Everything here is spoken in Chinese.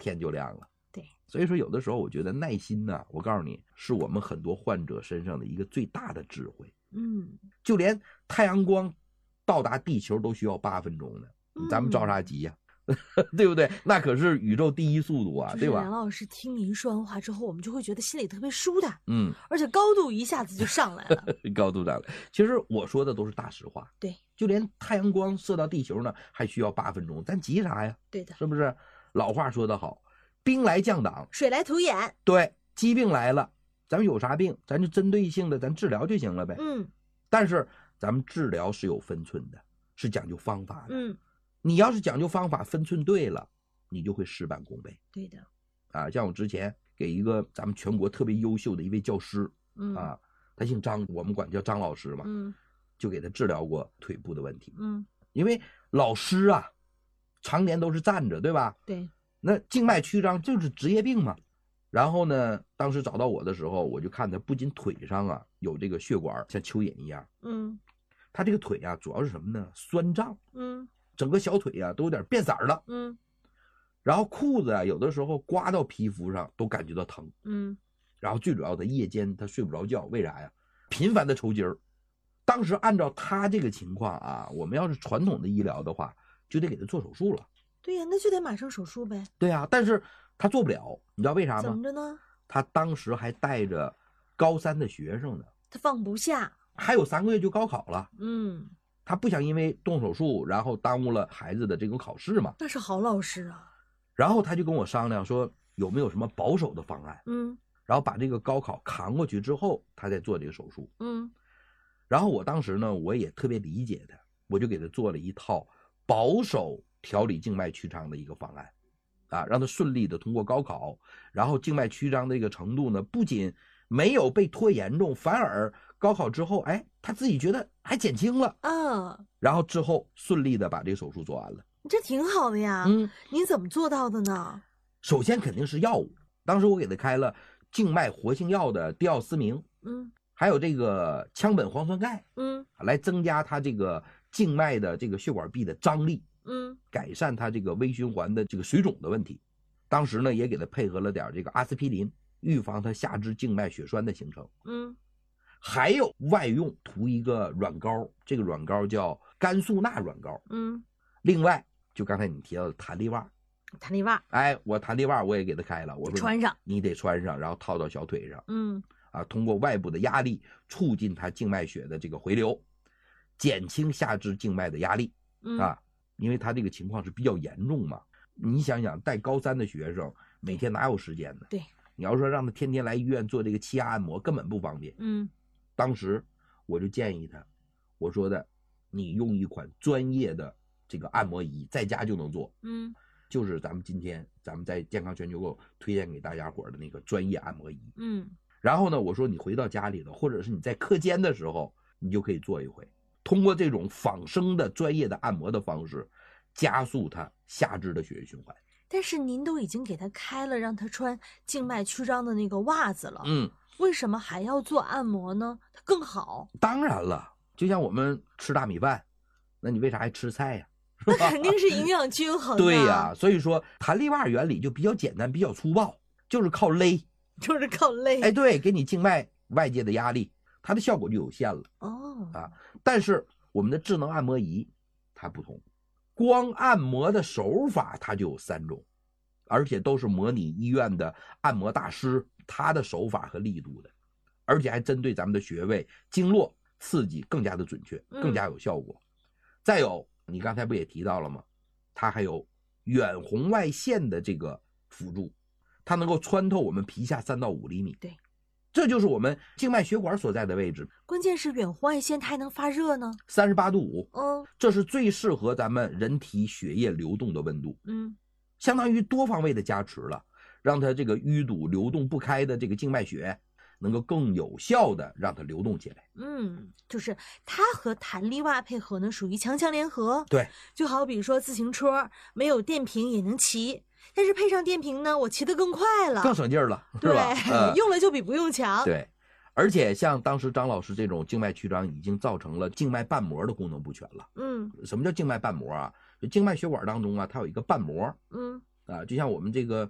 天就亮了。 对， 所以说有的时候我觉得耐心呢，我告诉你，是我们很多患者身上的一个最大的智慧。就连太阳光到达地球都需要8分钟呢，咱们着啥急呀？对不对？那可是宇宙第一速度啊，对吧？ 梁老师听您说完话之后，我们就会觉得心里特别舒坦，而且高度一下子就上来了。 高度上来。其实我说的都是大实话。 对， 就连太阳光射到地球呢，还需要8分钟，咱急啥呀？ 对的， 是不是？老话说得好，兵来将挡， 水来土掩。 对，疾病来了，咱们有啥病，咱就针对性的咱治疗就行了呗。但是咱们治疗是有分寸的，是讲究方法的。你要是讲究方法，分寸对了，你就会事半功倍。 对的。 像我之前给一个咱们全国特别优秀的一位教师，他姓张，我们管叫张老师嘛，就给他治疗过腿部的问题。因为老师啊，常年都是站着，对吧？ 对。 那静脉曲张就是职业病嘛。然后呢，当时找到我的时候，我就看他不仅腿上啊有这个血管像蚯蚓一样，他这个腿啊主要是什么呢？酸胀，整个小腿啊都有点变色了，然后裤子啊有的时候刮到皮肤上都感觉到疼，然后最主要的夜间他睡不着觉，为啥呀？频繁的抽筋儿。当时按照他这个情况啊，我们要是传统的医疗的话，就得给他做手术了。 对呀，那就得马上手术呗。 对呀，但是他做不了，你知道为啥吗？ 怎么着呢？ 他当时还带着高3的学生呢， 他放不下， 还有3个月就高考了。他不想因为动手术然后耽误了孩子的这种考试嘛。 那是好老师啊。 然后他就跟我商量说有没有什么保守的方案，然后把这个高考扛过去之后他再做这个手术。然后我当时呢我也特别理解他，我就给他做了一套保守调理静脉曲张的一个方案，让他顺利的通过高考，然后静脉曲张的这个程度呢不仅没有被拖严重，反而高考之后他自己觉得还减轻了。然后之后顺利的把这个手术做完了。 这挺好的呀。您怎么做到的呢？ 首先肯定是药物，当时我给他开了静脉活性药的地奥司明，还有这个羟苯磺酸钙，来增加他这个静脉的这个血管壁的张力，改善他这个微循环的这个水肿的问题。当时呢也给他配合了点这个阿司匹林，预防他下肢静脉血栓的形成。还有外用涂一个软膏，这个软膏叫甘素钠软膏。另外就刚才你提到的弹力袜，我弹力袜我也给他开了，我说穿上， 你得穿上，然后套到小腿上，通过外部的压力促进他静脉血的这个回流，减轻下肢静脉的压力。因为他这个情况是比较严重嘛，你想想带高3的学生每天哪有时间呢？ 对， 你要说让他天天来医院做这个气压按摩根本不方便。当时我就建议他，我说的你用一款专业的这个按摩仪在家就能做，就是咱们今天咱们在健康全球购推荐给大家伙的那个专业按摩仪。然后呢我说你回到家里头，或者是你在课间的时候你就可以做一回，通过这种仿生的专业的按摩的方式加速他下肢的血液循环。 但是您都已经给他开了让他穿静脉曲张的那个袜子了，为什么还要做按摩呢？它更好。 当然了，就像我们吃大米饭，那你为啥还吃菜呀？ 那肯定是营养均衡。 对呀，所以说弹力袜原理就比较简单，比较粗暴，就是靠勒。对，给你静脉外界的压力，它的效果就有限了。但是我们的智能按摩仪它不同，光按摩的手法它就有3种，而且都是模拟医院的按摩大师他的手法和力度的，而且还针对咱们的穴位经络刺激更加的准确，更加有效果。再有你刚才不也提到了吗，它还有远红外线的这个辅助，它能够穿透我们皮下3到5厘米。 对， 这就是我们静脉血管所在的位置。 关键是远红外线它还能发热呢 ，38度5。这是最适合咱们人体血液流动的温度。相当于多方位的加持了，让它这个淤堵流动不开的这个静脉血能够更有效的让它流动起来。 就是它和弹力袜配合呢，属于强强联合。 对， 就好比说自行车没有电瓶也能骑，但是配上电瓶呢，我骑得更快了， 更省劲了，是吧？ 用了就比不用强。 对，而且像当时张老师这种静脉曲张已经造成了静脉瓣膜的功能不全了。什么叫静脉瓣膜啊？就静脉血管当中啊，它有一个瓣膜。就像我们这个